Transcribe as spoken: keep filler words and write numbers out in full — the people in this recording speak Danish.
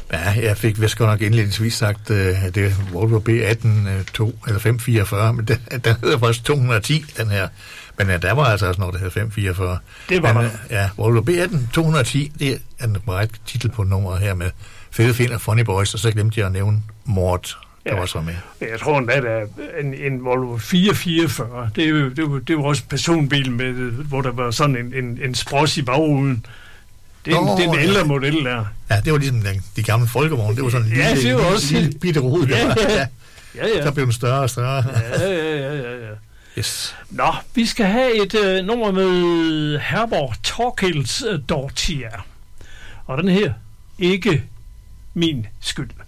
Ja, jeg fik vist godt nok indledningsvis sagt, at det er Volvo B atten to, eller fem fireogfyrre, men den, den hedder faktisk to hundrede og ti, den her. Men ja, der var altså også noget, der hed fem fireogfyrre. Det var men, der. Ja, Volvo B atten to hundrede og ti, det er en ret titel på nummeret her med Fede Finn og Funny Boys, og så glemte jeg at nævne Mort, der Ja. var så med. Jeg tror endda, der er en, en Volvo fire fireogfyrre. Det er jo, det er jo, det er jo også personbil, med, hvor der var sådan en, en, en spross i bagruden. Det er, Nå, en, det er en ældre ja. model der. Ja, det var ligesom den, de gamle folkevogne. Det var sådan en Ja, lille, det var lille, også- lille bitte rode. Ja, der var. ja. Ja. Ja, ja. Så blev den større og større. Ja, ja, ja, ja, ja. Yes. Nå, vi skal have et øh, nummer med Herborg Torkils øh, Dortier. Og den her, ikke min skyld.